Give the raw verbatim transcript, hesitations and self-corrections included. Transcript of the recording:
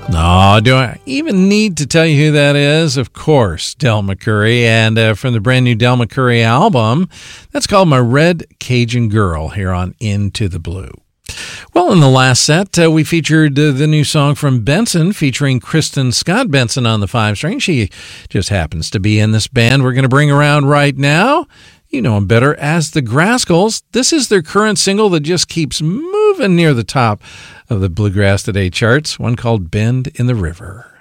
Oh, do I even need to tell you who that is? Of course, Del McCoury, and uh, from the brand new Del McCoury album, that's called My Red Cajun Girl here on Into the Blue. Well, in the last set, uh, we featured uh, the new song from Benson featuring Kristen Scott Benson on the five string. She just happens to be in this band we're going to bring around right now. You know them better as the Grascals. This is their current single that just keeps moving near the top of the Bluegrass Today charts, one called Bend in the River.